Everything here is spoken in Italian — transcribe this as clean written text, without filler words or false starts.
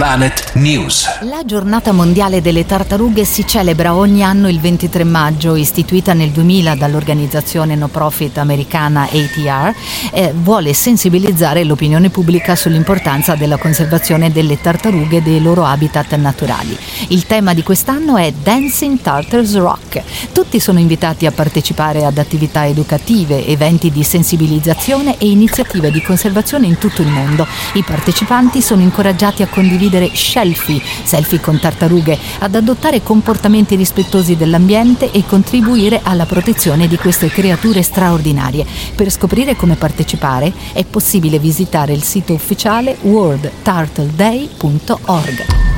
Planet News. La giornata mondiale delle tartarughe si celebra ogni anno il 23 maggio, istituita nel 2000 dall'organizzazione no profit americana ATR, vuole sensibilizzare l'opinione pubblica sull'importanza della conservazione delle tartarughe e dei loro habitat naturali. Il tema di quest'anno è Dancing Tartars Rock. Tutti sono invitati a partecipare ad attività educative, eventi di sensibilizzazione e iniziative di conservazione in tutto il mondo. I partecipanti sono incoraggiati a condividere selfie con tartarughe, ad adottare comportamenti rispettosi dell'ambiente e contribuire alla protezione di queste creature straordinarie. Per scoprire come partecipare è possibile visitare il sito ufficiale worldturtleday.org.